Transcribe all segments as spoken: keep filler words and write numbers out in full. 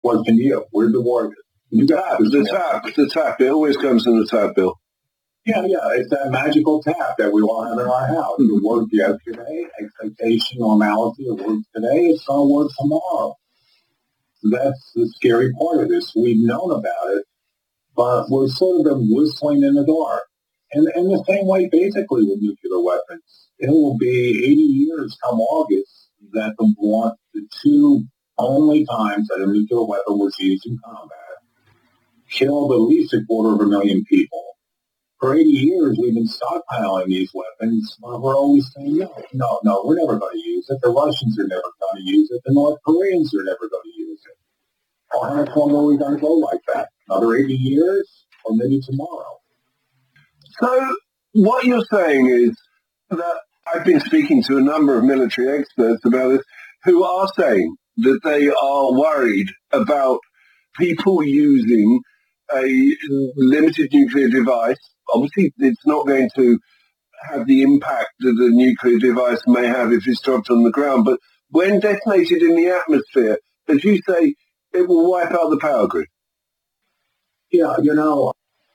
Wasn't you. Where'd the war go? You got the tap, the tap. It always comes in the tap, Bill. Yeah, yeah. It's that magical tap that we all have in our house. It worked yesterday, expectation, normality. It works today. It's going to work tomorrow. So that's the scary part of this. We've known about it, but we're sort of been whistling in the dark. And, and the same way, basically, with nuclear weapons. It will be eighty years come August that the one, the two only times that a nuclear weapon was used in combat killed at least a quarter of a million people. For eighty years, we've been stockpiling these weapons. Uh, we're always saying, no, no, no, we're never going to use it. The Russians are never going to use it. The North Koreans are never going to use it. Well, how much longer are we going to go like that? Another eighty years? Or maybe tomorrow? So what you're saying is that I've been speaking to a number of military experts about this who are saying that they are worried about people using a limited nuclear device. Obviously, it's not going to have the impact that a nuclear device may have if it's dropped on the ground, but when detonated in the atmosphere, as you say, it will wipe out the power grid. Yeah, you know,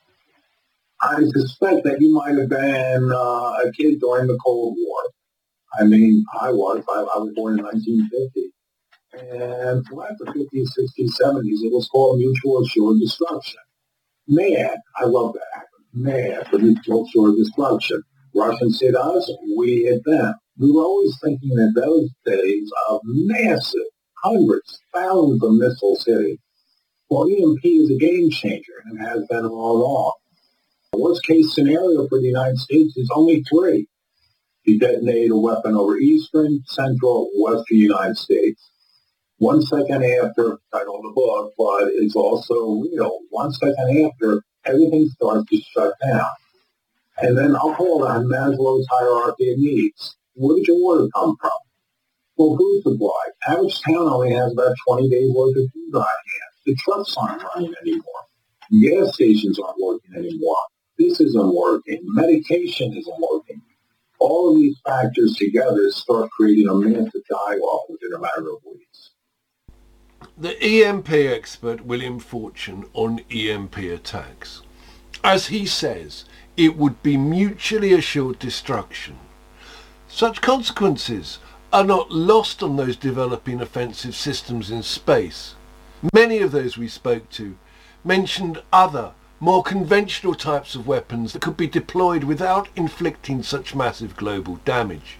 I suspect that you might have been uh, a kid during the Cold War. I mean, I was. I, I was born in nineteen fifty. And throughout the fifties, sixties, seventies, it was called mutual assured destruction. MAD, I love that acronym, MAD, for mutual assured destruction. Russians hit us, we hit them. We were always thinking in those days of massive, hundreds, thousands of missiles hitting. Well, E M P is a game changer and has been all along. The worst case scenario for the United States is only three. You detonate a weapon over eastern, central, western United States. One second after, title of the book, but it's also real. One second after, everything starts to shut down. And then I'll call that Maslow's hierarchy of needs. Where did your water come from? Well, food supply. Average town only has about twenty days worth of food on hand. The trucks aren't running anymore. Gas stations aren't working anymore. This isn't working. Medication isn't working. All of these factors together start creating a massive die-off within a matter of weeks. The E M P expert William Fortune on E M P attacks. As he says, it would be mutually assured destruction. Such consequences are not lost on those developing offensive systems in space. Many of those we spoke to mentioned other, more conventional types of weapons that could be deployed without inflicting such massive global damage.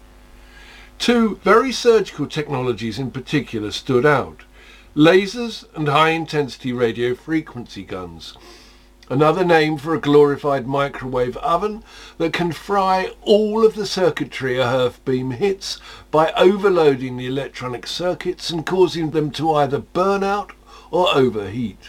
Two very surgical technologies in particular stood out: lasers and high-intensity radio frequency guns, another name for a glorified microwave oven that can fry all of the circuitry a Herf beam hits by overloading the electronic circuits and causing them to either burn out or overheat.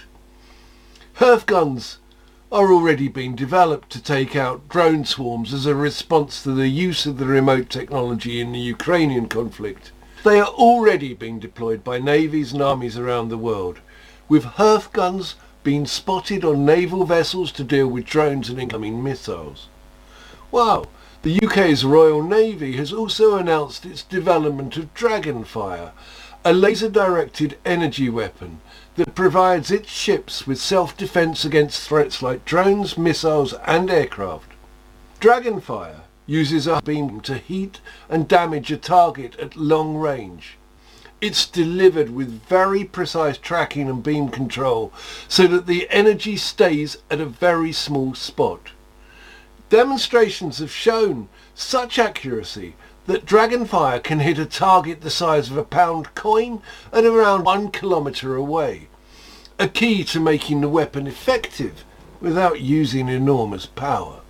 Herf guns are already being developed to take out drone swarms as a response to the use of the remote technology in the Ukrainian conflict. They are already being deployed by navies and armies around the world, with Herf guns being spotted on naval vessels to deal with drones and incoming missiles. Wow, the U K's Royal Navy has also announced its development of Dragonfire, a laser-directed energy weapon that provides its ships with self-defense against threats like drones, missiles and aircraft. Dragonfire uses a beam to heat and damage a target at long range. It's delivered with very precise tracking and beam control so that the energy stays at a very small spot. Demonstrations have shown such accuracy that Dragonfire can hit a target the size of a pound coin at around one kilometre away, a key to making the weapon effective without using enormous power.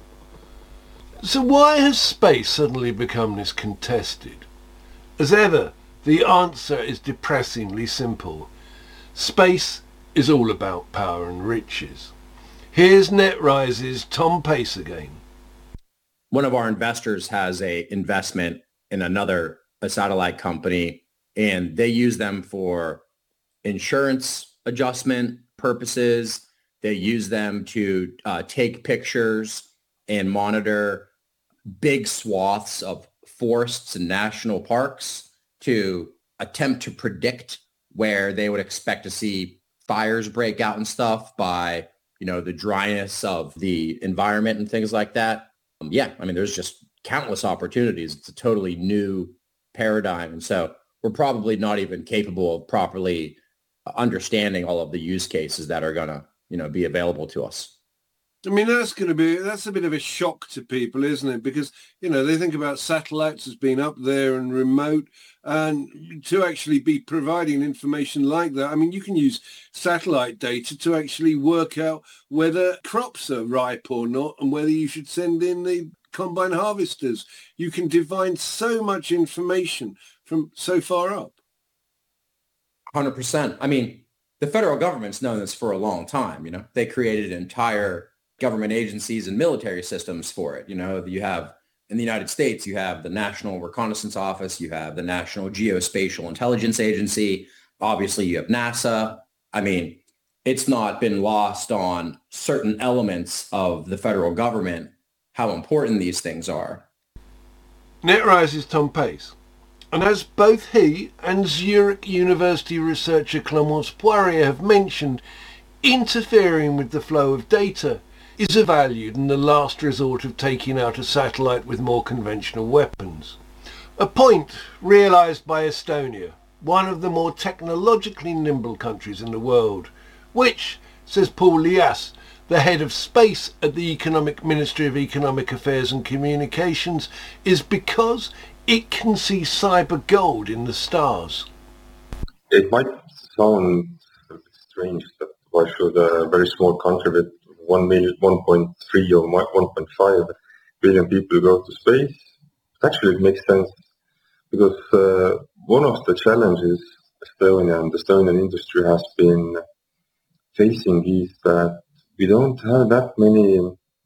So why has space suddenly become this contested? As ever, the answer is depressingly simple. Space is all about power and riches. Here's NetRise's Tom Pace again. One of our investors has a investment in another a satellite company, and they use them for insurance adjustment purposes. They use them to uh, take pictures and monitor big swaths of forests and national parks to attempt to predict where they would expect to see fires break out and stuff by, you know, the dryness of the environment and things like that. Um, yeah, I mean, there's just countless opportunities. It's a totally new paradigm. And so we're probably not even capable of properly understanding all of the use cases that are going to, you know, be available to us. I mean, that's going to be, that's a bit of a shock to people, isn't it? Because, you know, they think about satellites as being up there and remote, and to actually be providing information like that. I mean, you can use satellite data to actually work out whether crops are ripe or not and whether you should send in the combine harvesters. You can divine so much information from so far up. one hundred percent. I mean, the federal government's known this for a long time. You know, they created entire government agencies and military systems for it. You know, you have in the United States, you have the National Reconnaissance Office, you have the National Geospatial Intelligence Agency. Obviously, you have NASA. I mean, it's not been lost on certain elements of the federal government how important these things are. NetRise is Tom Pace. And as both he and Zurich University researcher Clémence Poirier have mentioned, interfering with the flow of data is a value in the last resort of taking out a satellite with more conventional weapons. A point realised by Estonia, one of the more technologically nimble countries in the world, which, says Paul Lias, the head of space at the Economic Ministry of Economic Affairs and Communications, is because it can see cyber gold in the stars. It might sound a bit strange that why should a very small country with one million, one point three or one point five billion people go to space? Actually, it makes sense because uh, one of the challenges Estonia and the Estonian industry has been facing is that we don't have that many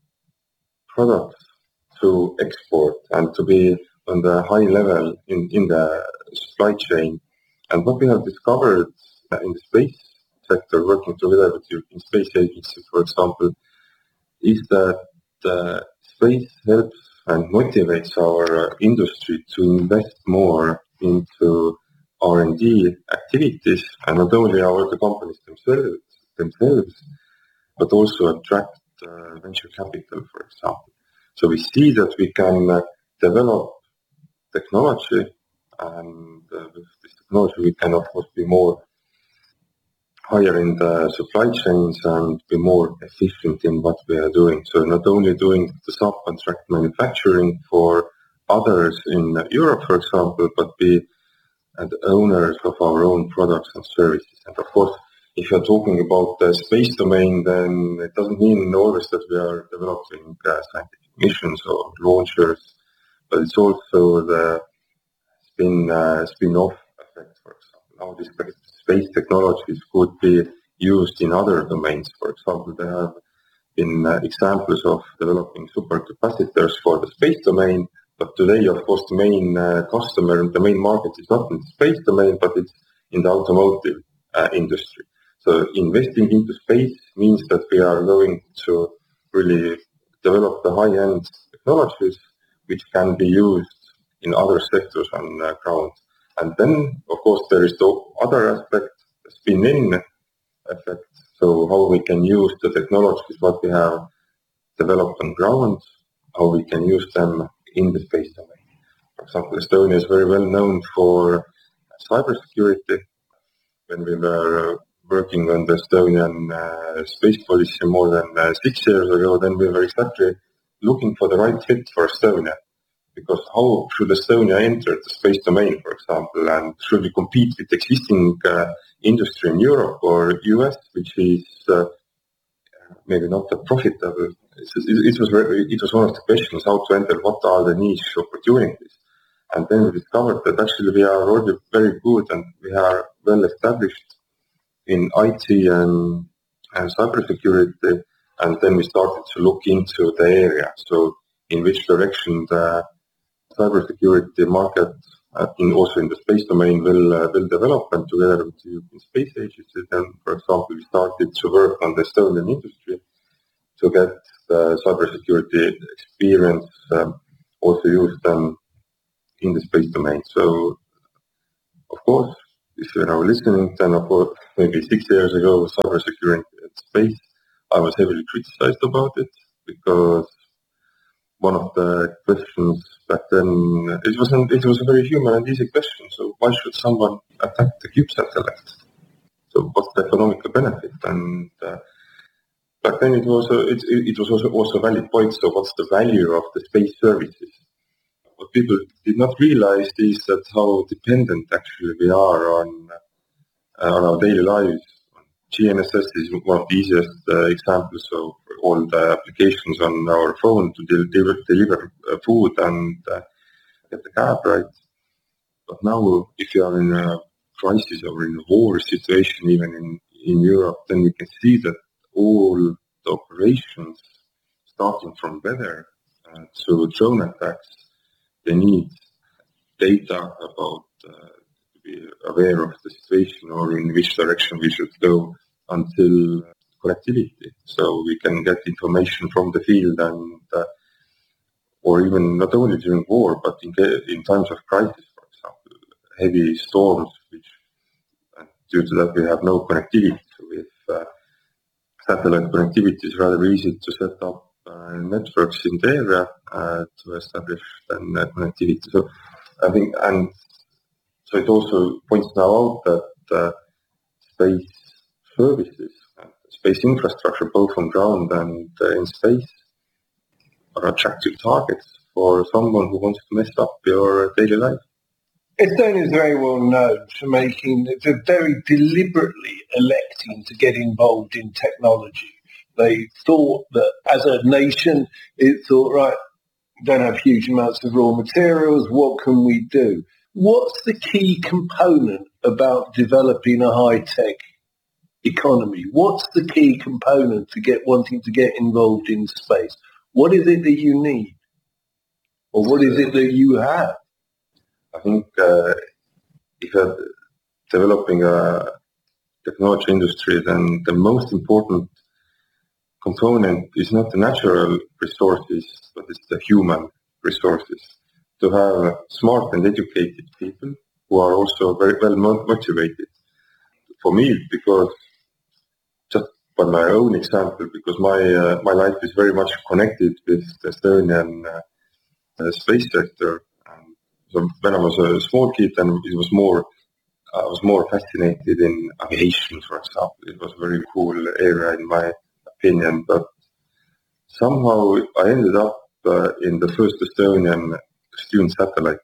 products to export and to be on the high level in, in the supply chain. And what we have discovered in the space sector, working together with the European Space Agency, for example, is that uh, space helps and motivates our uh, industry to invest more into R and D activities, and not only our the companies themselves, themselves, but also attract uh, venture capital, for example. So we see that we can uh, develop technology, and uh, with this technology we can of course be more higher in the supply chains and be more efficient in what we are doing. So not only doing the subcontract manufacturing for others in Europe, for example, but be uh, the owners of our own products and services. And of course, if you're talking about the space domain, then it doesn't mean always that we are developing uh, scientific missions or launchers, but it's also the spin, uh, spin-off effect, for example. Now these space technologies could be used in other domains. For example, there have been uh, examples of developing supercapacitors for the space domain, but today, of course, the main uh, customer and the main market is not in the space domain, but it's in the automotive uh, industry. So investing into space means that we are going to really develop the high-end technologies which can be used in other sectors on uh, ground. And then, of course, there is the other aspect, the spin-in effect. So how we can use the technologies what we have developed on ground, how we can use them in the space domain. For example, Estonia is very well known for cybersecurity. When we were uh, working on the Estonian uh, space policy more than uh, six years ago, then we were exactly looking for the right fit for Estonia. Because how should Estonia enter the space domain, for example, and should we compete with existing uh, industry in Europe or U S, which is uh, maybe not that profitable? It, it, was very, it was one of the questions, how to enter, what are the niche opportunities? And then we discovered that actually we are already very good and we are well established in I T and, and cybersecurity, and then we started to look into the area. So in which direction the cybersecurity market, uh, in also in the space domain, will uh, will develop, and together with the European Space Agency, then, for example, we started to work on the Estonian industry to get the cybersecurity experience um, also used um, in the space domain. So, of course, if you're now listening, then of course, maybe six years ago, cybersecurity in space, I was heavily criticized about it because one of the questions back then, it wasn't, it was a very human and easy question. So why should someone attack the CubeSat satellite? So what's the economical benefit? And uh, back then it was, a, it, it was also, also a valid point. So what's the value of the space services? What people did not realize is that how dependent actually we are on, uh, on our daily lives. G N S S is one of the easiest uh, examples of all the applications on our phone to deliver, deliver uh, food and uh, get the cab right. But now, if you are in a crisis or in a war situation, even in, in Europe, then we can see that all the operations, starting from weather uh, to drone attacks, they need data about uh, to be aware of the situation or in which direction we should go until connectivity. So we can get information from the field and, uh, or even not only during war, but in, in times of crisis, for example, heavy storms, which uh, due to that we have no connectivity. So with uh, satellite connectivity, it's rather easy to set up uh, networks in the area uh, to establish then uh, connectivity. So I think, and so it also points now out that uh, space services, uh, space infrastructure, both on ground and uh, in space, are attractive targets for someone who wants to mess up your daily life. Estonia is very well known for making, for very deliberately electing to get involved in technology. They thought that as a nation, it thought, right, we don't have huge amounts of raw materials, what can we do? What's the key component about developing a high-tech economy? What's the key component to get wanting to get involved in space? What is it that you need? Or what is it that you have? I think uh, if you're developing a technology industry, then the most important component is not the natural resources, but it's the human resources. To have smart and educated people who are also very well motivated. For me, because just by my own example, because my uh, my life is very much connected with the Estonian uh, uh, space sector. And so when I was a small kid, and it was more, I was more fascinated in aviation, for example. It was a very cool area in my opinion. But somehow I ended up uh, in the first Estonian student satellite.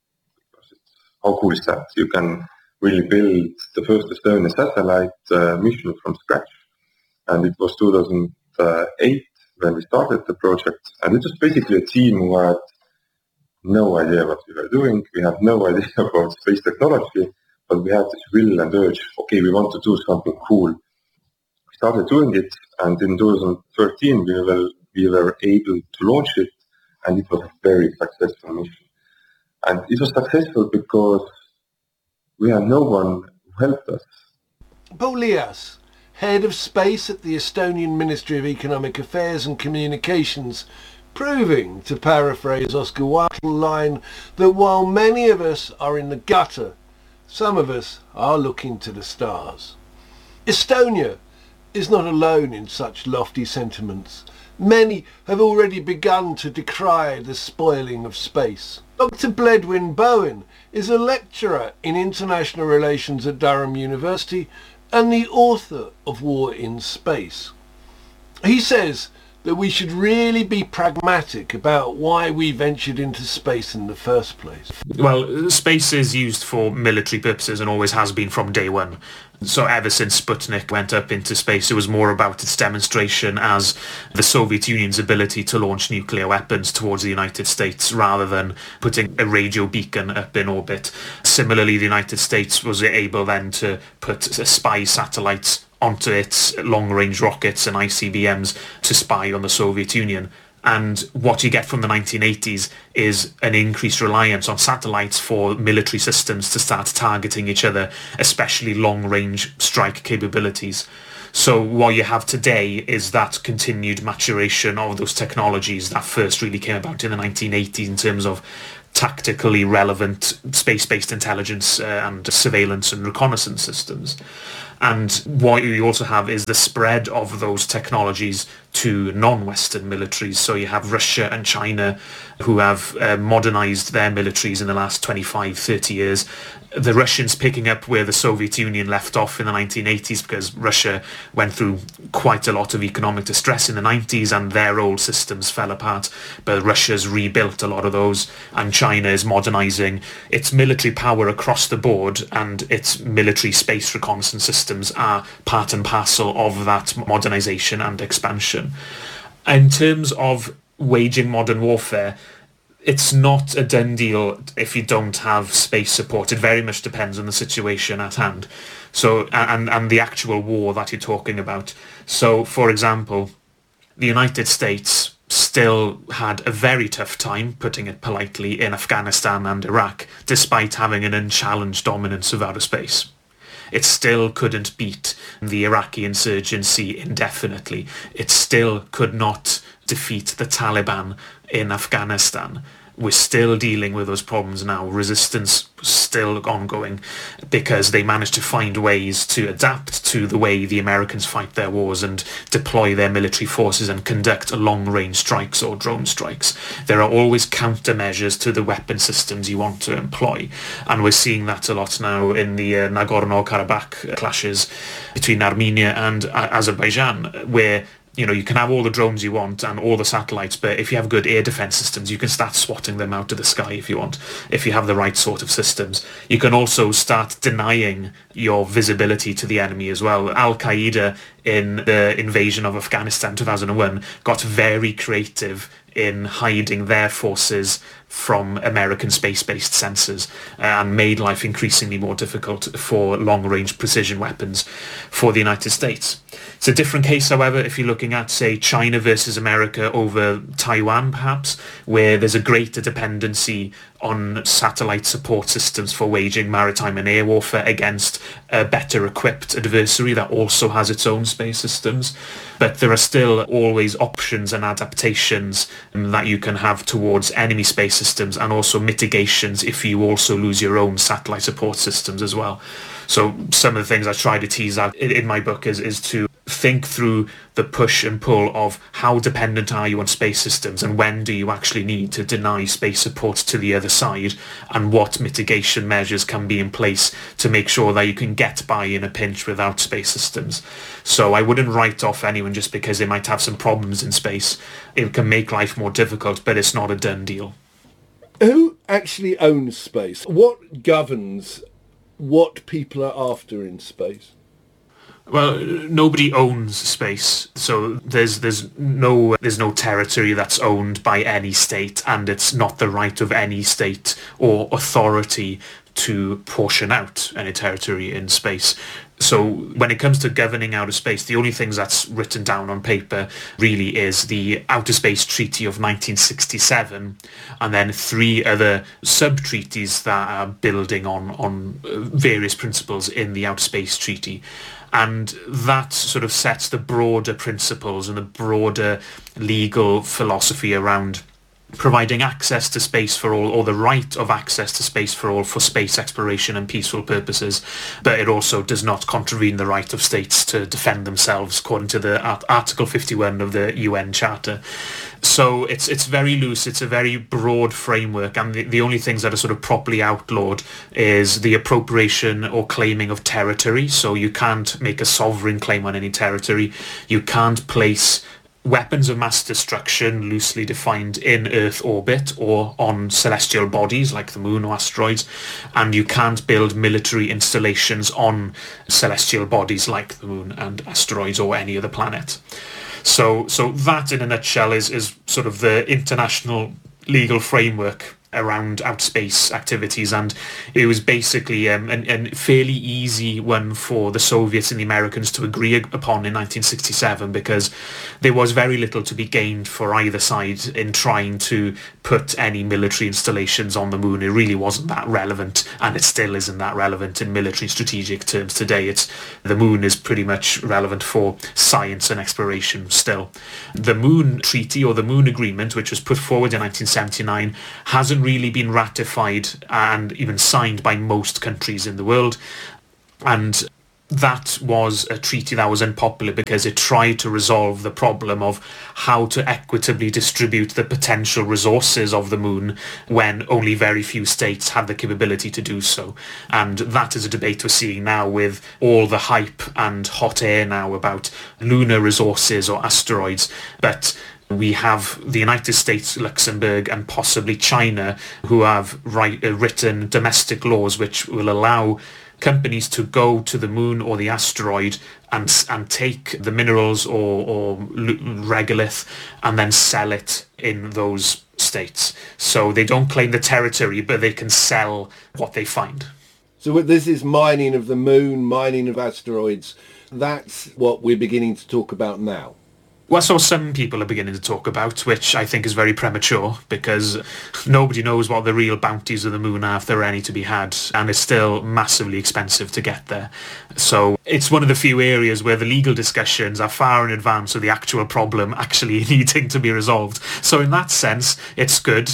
How cool is that? You can really build the first Estonian satellite uh, mission from scratch. And it was two thousand eight when we started the project. And it was basically a team who had no idea what we were doing. We had no idea about space technology, but we had this will and urge, okay, we want to do something cool. We started doing it, and in two thousand thirteen we were, we were able to launch it, and it was a very successful mission. And it was successful because we had no one who helped us. Paul Lias, head of space at the Estonian Ministry of Economic Affairs and Communications, proving, to paraphrase Oscar Wilde's line, that while many of us are in the gutter, some of us are looking to the stars. Estonia is not alone in such lofty sentiments. Many have already begun to decry the spoiling of space. Doctor Bledwin Bowen is a lecturer in international relations at Durham University and the author of War in Space. He says that we should really be pragmatic about why we ventured into space in the first place. Well, space is used for military purposes and always has been from day one. So ever since Sputnik went up into space, it was more about its demonstration as the Soviet Union's ability to launch nuclear weapons towards the United States rather than putting a radio beacon up in orbit. Similarly, the United States was able then to put spy satellites onto its long-range rockets and I C B Ms to spy on the Soviet Union. And what you get from the nineteen eighties is an increased reliance on satellites for military systems to start targeting each other, especially long-range strike capabilities. So what you have today is that continued maturation of those technologies that first really came about in the nineteen eighties in terms of tactically relevant space-based intelligence uh, and surveillance and reconnaissance systems. And what you also have is the spread of those technologies to non-Western militaries. So you have Russia and China who have uh, modernized their militaries in the last twenty-five, thirty years. The Russians picking up where the Soviet Union left off in the nineteen eighties, because Russia went through quite a lot of economic distress in the nineties and their old systems fell apart. But Russia's rebuilt a lot of those, and China is modernizing its military power across the board, and its military space reconnaissance systems are part and parcel of that modernization and expansion. In terms of waging modern warfare, it's not a done deal if you don't have space support. It very much depends on the situation at hand. So, and, and the actual war that you're talking about. So, for example, the United States still had a very tough time, putting it politely, in Afghanistan and Iraq, despite having an unchallenged dominance of outer space. It still couldn't beat the Iraqi insurgency indefinitely. It still could not defeat the Taliban in Afghanistan. We're still dealing with those problems now. Resistance was still ongoing because they managed to find ways to adapt to the way the Americans fight their wars and deploy their military forces and conduct long-range strikes or drone strikes. There are always countermeasures to the weapon systems you want to employ, and we're seeing that a lot now in the uh, Nagorno-Karabakh clashes between Armenia and uh, Azerbaijan, where you know, you can have all the drones you want and all the satellites, but if you have good air defense systems, you can start swatting them out of the sky if you want, if you have the right sort of systems. You can also start denying your visibility to the enemy as well. Al-Qaeda in the invasion of Afghanistan two thousand one got very creative in hiding their forces from American space-based sensors and made life increasingly more difficult for long-range precision weapons for the United States. It's a different case, however, if you're looking at, say, China versus America over Taiwan, perhaps, where there's a greater dependency on satellite support systems for waging maritime and air warfare against a better equipped adversary that also has its own space systems. But there are still always options and adaptations that you can have towards enemy space systems, and also mitigations if you also lose your own satellite support systems as well. So some of the things I try to tease out in, in my book is, is to think through the push and pull of how dependent are you on space systems, and when do you actually need to deny space support to the other side, and what mitigation measures can be in place to make sure that you can get by in a pinch without space systems. So I wouldn't write off anyone just because they might have some problems in space. It can make life more difficult, but it's not a done deal. Who actually owns space? What governs what people are after in space? Well, nobody owns space, so there's there's no there's no territory that's owned by any state, and it's not the right of any state or authority to portion out any territory in space. So when it comes to governing outer space, the only things that's written down on paper really is the Outer Space Treaty of nineteen sixty-seven, and then three other sub-treaties that are building on, on various principles in the Outer Space Treaty. And that sort of sets the broader principles and the broader legal philosophy around providing access to space for all, or the right of access to space for all, for space exploration and peaceful purposes. But it also does not contravene the right of states to defend themselves according to the Article fifty-one of the U N Charter. So it's it's very loose, it's a very broad framework, and the, the only things that are sort of properly outlawed is the appropriation or claiming of territory. So you can't make a sovereign claim on any territory. You can't place weapons of mass destruction loosely defined in Earth orbit or on celestial bodies like the moon or asteroids, and you can't build military installations on celestial bodies like the moon and asteroids or any other planet. So so that in a nutshell is, is sort of the international legal framework around outspace activities, and it was basically um, a, a fairly easy one for the Soviets and the Americans to agree upon in nineteen sixty-seven, because there was very little to be gained for either side in trying to put any military installations on the moon. It really wasn't that relevant, and it still isn't that relevant in military strategic terms today. It's the moon is pretty much relevant for science and exploration still. The Moon Treaty, or the Moon Agreement, which was put forward in nineteen seventy-nine, hasn't really been ratified and even signed by most countries in the world. And that was a treaty that was unpopular because it tried to resolve the problem of how to equitably distribute the potential resources of the moon when only very few states had the capability to do so. And that is a debate we're seeing now with all the hype and hot air now about lunar resources or asteroids. But we have the United States, Luxembourg, and possibly China who have write, uh, written domestic laws which will allow companies to go to the moon or the asteroid and and take the minerals or, or regolith and then sell it in those states. So they don't claim the territory, but they can sell what they find. So this is mining of the moon, mining of asteroids. That's what we're beginning to talk about now. Well, so some people are beginning to talk about, which I think is very premature, because nobody knows what the real bounties of the moon are, if there are any to be had, and it's still massively expensive to get there. So it's one of the few areas where the legal discussions are far in advance of the actual problem actually needing to be resolved. So in that sense, it's good.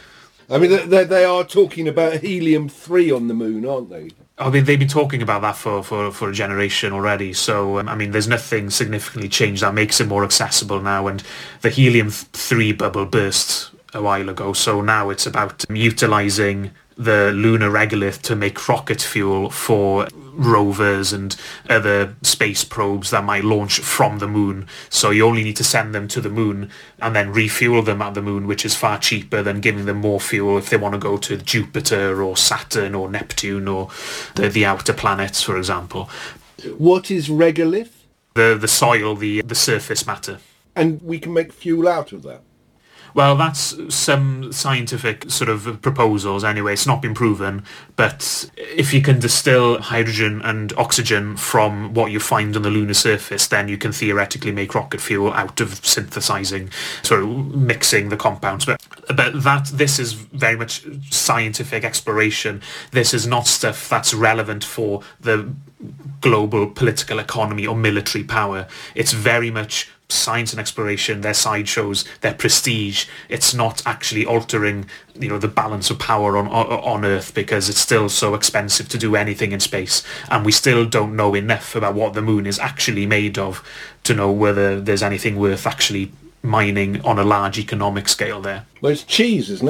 I mean, they, they are talking about helium three on the moon, aren't they? I mean, they've been talking about that for, for, for a generation already. So, um, I mean, there's nothing significantly changed that makes it more accessible now. And the helium three bubble burst a while ago. So now it's about utilising the lunar regolith to make rocket fuel for rovers and other space probes that might launch from the moon. So you only need to send them to the moon and then refuel them at the moon, which is far cheaper than giving them more fuel if they want to go to Jupiter or Saturn or Neptune or the, the outer planets, for example. What is regolith? The the soil, the the surface matter. And we can make fuel out of that? Well, that's some scientific sort of proposals anyway. It's not been proven, but if you can distill hydrogen and oxygen from what you find on the lunar surface, then you can theoretically make rocket fuel out of synthesizing, sort of mixing the compounds. But, but that this is very much scientific exploration. This is not stuff that's relevant for the global political economy or military power. It's very much science and exploration, their sideshows, their prestige. It's not actually altering, you know, the balance of power on on Earth, because it's still so expensive to do anything in space, and we still don't know enough about what the moon is actually made of to know whether there's anything worth actually mining on a large economic scale there. Well, it's cheese, isn't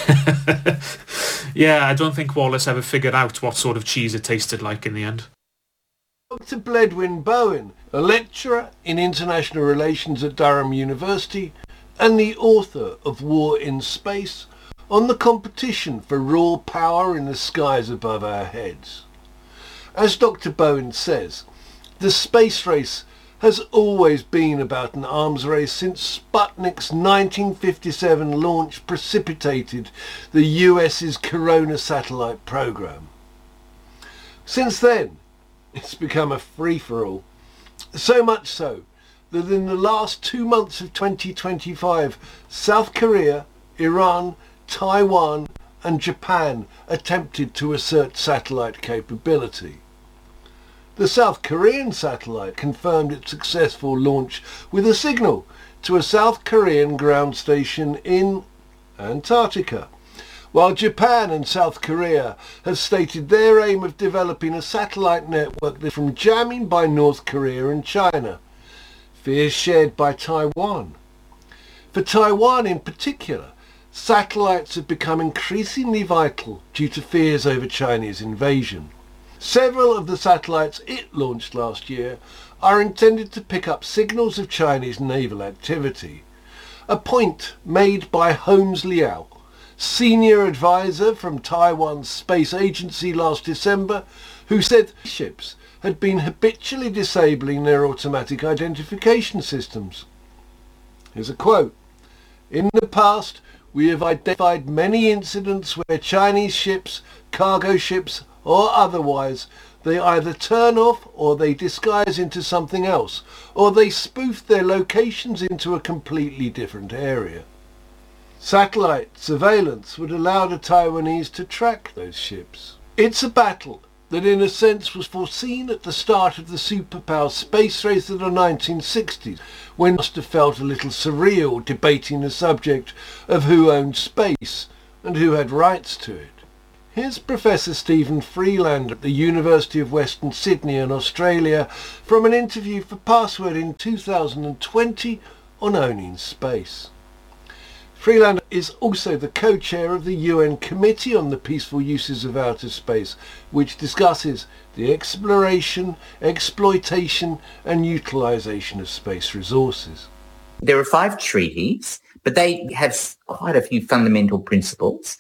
it? Yeah, I don't think Wallace ever figured out what sort of cheese it tasted like in the end. Doctor Bledwin Bowen, a lecturer in international relations at Durham University and the author of War in Space, on the competition for raw power in the skies above our heads. As Doctor Bowen says, the space race has always been about an arms race since Sputnik's nineteen fifty-seven launch precipitated the U S's Corona satellite program. Since then, it's become a free-for-all. So much so that in the last two months of twenty twenty-five, South Korea, Iran, Taiwan and Japan attempted to assert satellite capability. The South Korean satellite confirmed its successful launch with a signal to a South Korean ground station in Antarctica, while Japan and South Korea have stated their aim of developing a satellite network from jamming by North Korea and China, fears shared by Taiwan. For Taiwan in particular, satellites have become increasingly vital due to fears over Chinese invasion. Several of the satellites it launched last year are intended to pick up signals of Chinese naval activity, a point made by Holmes Liao, senior advisor from Taiwan's space agency last December, who said ships had been habitually disabling their automatic identification systems. Here's a quote. "In the past, we have identified many incidents where Chinese ships, cargo ships, or otherwise, they either turn off or they disguise into something else, or they spoof their locations into a completely different area. Satellite surveillance would allow the Taiwanese to track those ships. It's a battle that in a sense was foreseen at the start of the superpower space race of the nineteen sixties, when must have felt a little surreal debating the subject of who owned space, and who had rights to it. Here's Professor Stephen Freeland at the University of Western Sydney in Australia from an interview for Password in two thousand twenty on owning space. Freeland is also the co-chair of the U N Committee on the Peaceful Uses of Outer Space, which discusses the exploration, exploitation and utilisation of space resources. There are five treaties, but they have quite a few fundamental principles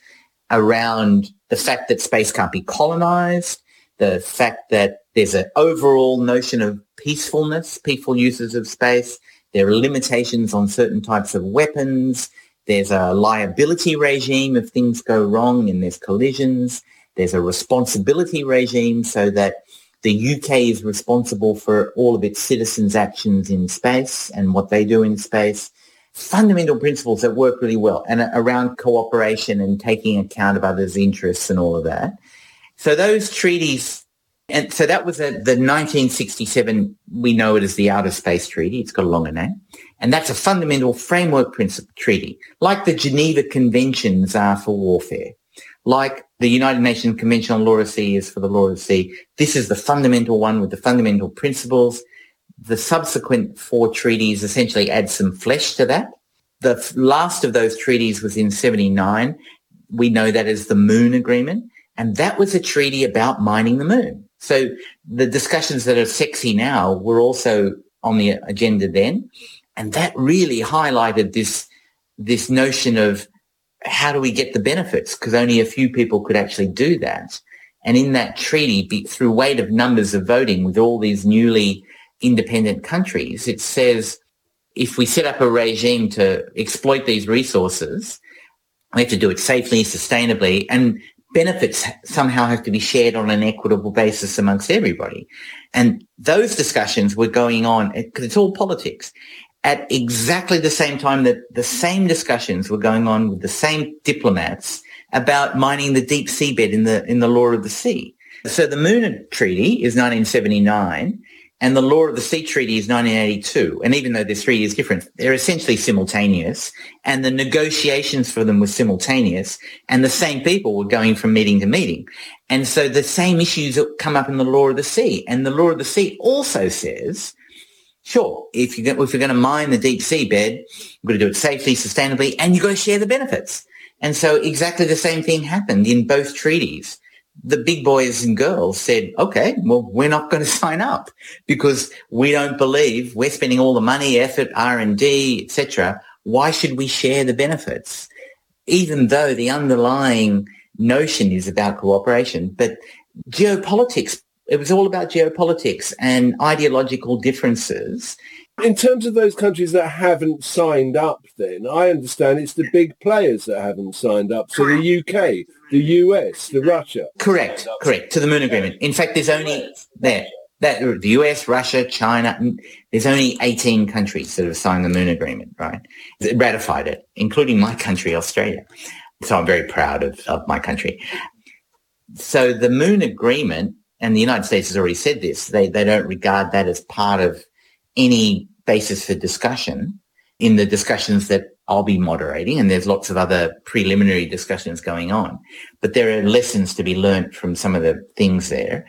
around the fact that space can't be colonised, the fact that there's an overall notion of peacefulness, peaceful uses of space. There are limitations on certain types of weapons. There's a liability regime if things go wrong and there's collisions. There's a responsibility regime so that the U K is responsible for all of its citizens' actions in space and what they do in space. Fundamental principles that work really well, and around cooperation and taking account of others' interests and all of that. So those treaties, and so that was a, the nineteen sixty-seven, we know it as the Outer Space Treaty. It's got a longer name. And that's a fundamental framework principle treaty, like the Geneva Conventions are for warfare, like the United Nations Convention on Law of the Sea is for the law of the sea. This is the fundamental one with the fundamental principles. The subsequent four treaties essentially add some flesh to that. The last of those treaties was in seventy-nine. We know that as the Moon Agreement, and that was a treaty about mining the moon. So the discussions that are sexy now were also on the agenda then, and that really highlighted this, this notion of how do we get the benefits, because only a few people could actually do that. And in that treaty, through weight of numbers of voting with all these newly independent countries, it says if we set up a regime to exploit these resources, we have to do it safely, sustainably, and benefits somehow have to be shared on an equitable basis amongst everybody. And those discussions were going on, because it's all politics, at exactly the same time that the same discussions were going on with the same diplomats about mining the deep seabed in the in the law of the sea. So the Moon Treaty is nineteen seventy-nine, and the Law of the Sea Treaty is nineteen eighty-two. And even though they're three years different, they're essentially simultaneous. And the negotiations for them were simultaneous. And the same people were going from meeting to meeting. And so the same issues come up in the Law of the Sea. And the Law of the Sea also says, sure, if you're, if you're going to mine the deep seabed, you've got to do it safely, sustainably, and you've got to share the benefits. And so exactly the same thing happened in both treaties. The big boys and girls said, okay, well, we're not going to sign up because we don't believe we're spending all the money, effort, R and D, et cetera. Why should we share the benefits? Even though the underlying notion is about cooperation. But geopolitics, it was all about geopolitics and ideological differences. In terms of those countries that haven't signed up then, I understand it's the big players that haven't signed up. So the U K, the U S, the Russia. Correct, correct, to the Moon Agreement. In fact, there's only, there, that, the U S, Russia, China, there's only eighteen countries that have signed the Moon Agreement, right? Ratified it, including my country, Australia. So I'm very proud of, of my country. So the Moon Agreement, and the United States has already said this, they, they don't regard that as part of any basis for discussion in the discussions that I'll be moderating, and there's lots of other preliminary discussions going on. But there are lessons to be learnt from some of the things there.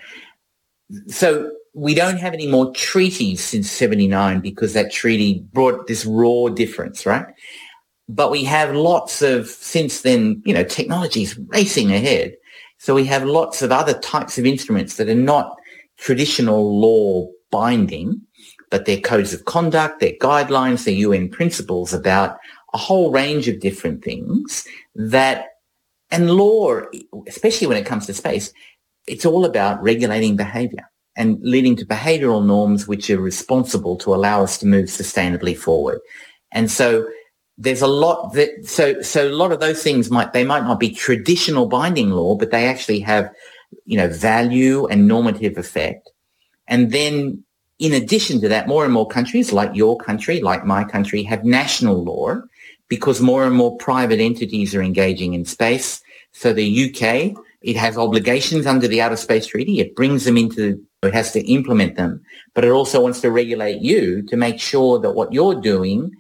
So we don't have any more treaties since seventy-nine because that treaty brought this raw difference, right? But we have lots of, since then, you know, technology's racing ahead. So we have lots of other types of instruments that are not traditional law binding, but they're codes of conduct, they're guidelines, they're U N principles about a whole range of different things that, and law, especially when it comes to space, it's all about regulating behaviour and leading to behavioural norms which are responsible to allow us to move sustainably forward. And so there's a lot that, so, so a lot of those things might, they might not be traditional binding law, but they actually have, you know, value and normative effect. And then in addition to that, more and more countries like your country, like my country, have national law because more and more private entities are engaging in space. So the U K, it has obligations under the Outer Space Treaty. It brings them into, it has to implement them, but it also wants to regulate you to make sure that what you're doing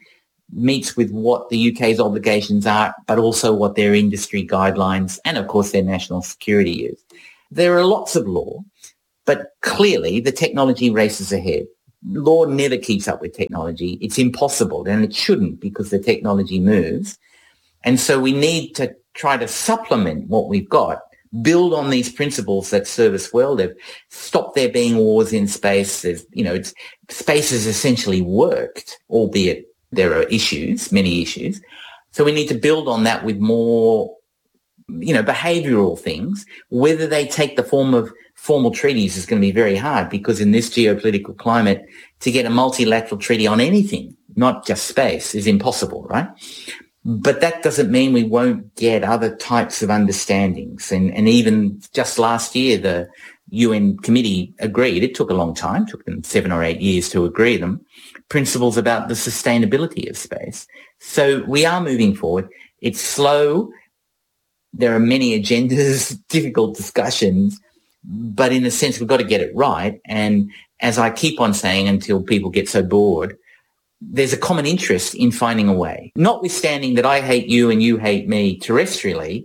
meets with what the U K's obligations are, but also what their industry guidelines and, of course, their national security is. There are lots of law, but clearly the technology races ahead. Law never keeps up with technology. It's impossible, and it shouldn't, because the technology moves. And so we need to try to supplement what we've got, build on these principles that serve us well. They've stopped there being wars in space. There's, you know, it's, space has essentially worked, albeit there are issues, many issues. So we need to build on that with more, you know, behavioural things. Whether they take the form of formal treaties is going to be very hard, because in this geopolitical climate, to get a multilateral treaty on anything, not just space, is impossible, right? But that doesn't mean we won't get other types of understandings. And, and even just last year, the U N committee agreed, it took a long time, it took them seven or eight years to agree them, principles about the sustainability of space. So we are moving forward. It's slow. There are many agendas, difficult discussions, but in a sense, we've got to get it right. And as I keep on saying until people get so bored, there's a common interest in finding a way. Notwithstanding that I hate you and you hate me terrestrially,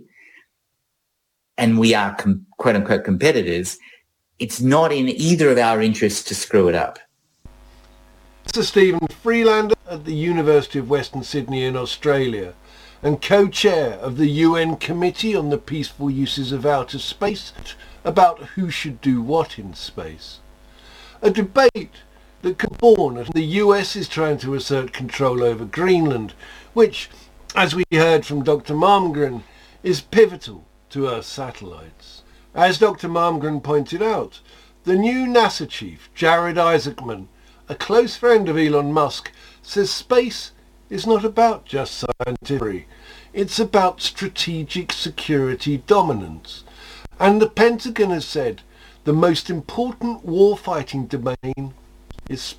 and we are com- quote-unquote competitors, it's not in either of our interests to screw it up. Sir Stephen Freelander at the University of Western Sydney in Australia, and co-chair of the U N Committee on the Peaceful Uses of Outer Space, about who should do what in space. A debate that could be born as the U S is trying to assert control over Greenland, which, as we heard from Doctor Malmgren, is pivotal to Earth's satellites. As Doctor Malmgren pointed out, the new NASA chief, Jared Isaacman, a close friend of Elon Musk, says space is not about just scientific, it's about strategic security dominance. And the Pentagon has said the most important warfighting domain is space.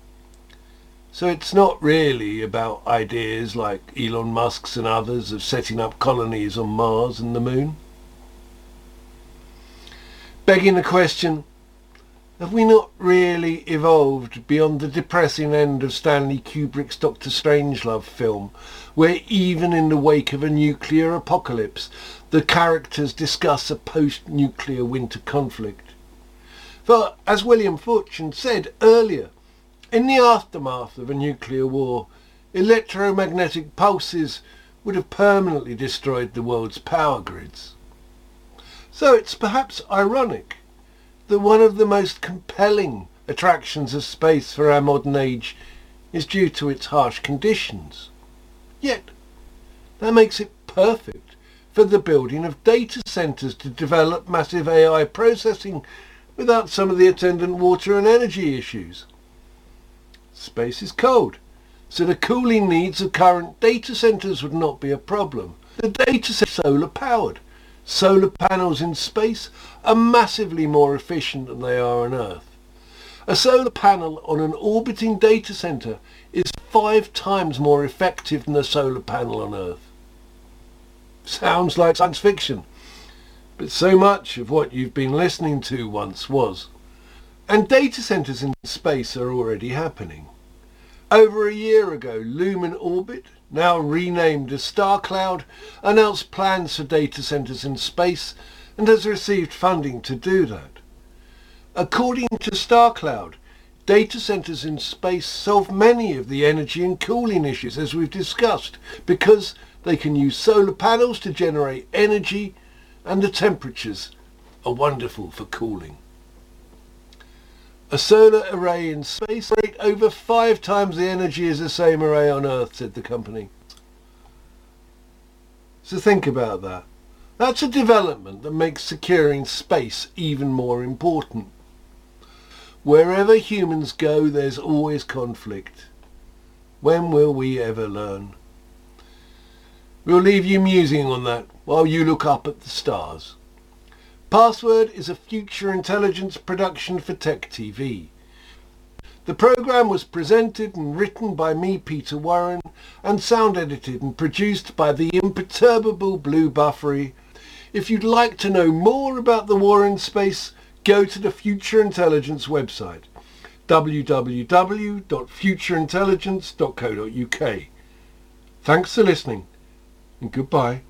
So it's not really about ideas like Elon Musk's and others of setting up colonies on Mars and the Moon. Begging the question, have we not really evolved beyond the depressing end of Stanley Kubrick's Doctor Strangelove film, where even in the wake of a nuclear apocalypse, the characters discuss a post-nuclear winter conflict? For, as William Fortune said earlier, in the aftermath of a nuclear war, electromagnetic pulses would have permanently destroyed the world's power grids. So it's perhaps ironic that one of the most compelling attractions of space for our modern age is due to its harsh conditions. Yet, that makes it perfect for the building of data centres to develop massive A I processing without some of the attendant water and energy issues. Space is cold, so the cooling needs of current data centres would not be a problem. The data centre is solar powered. Solar panels in space are massively more efficient than they are on Earth. A solar panel on an orbiting data centre is five times more effective than a solar panel on Earth. Sounds like science fiction, but so much of what you've been listening to once was. And data centres in space are already happening. Over a year ago, Lumen Orbit, now renamed as StarCloud, announced plans for data centres in space and has received funding to do that. According to StarCloud, data centres in space solve many of the energy and cooling issues, as we've discussed, because they can use solar panels to generate energy and the temperatures are wonderful for cooling. A solar array in space rate over five times the energy as the same array on Earth, said the company. So think about that. That's a development that makes securing space even more important. Wherever humans go, there's always conflict. When will we ever learn? We'll leave you musing on that while you look up at the stars. Password is a Future Intelligence production for Tech T V. The programme was presented and written by me, Peter Warren, and sound edited and produced by the imperturbable Blue Buffery. If you'd like to know more about the war in space, go to the Future Intelligence website, w w w dot future intelligence dot co dot u k. Thanks for listening, and goodbye.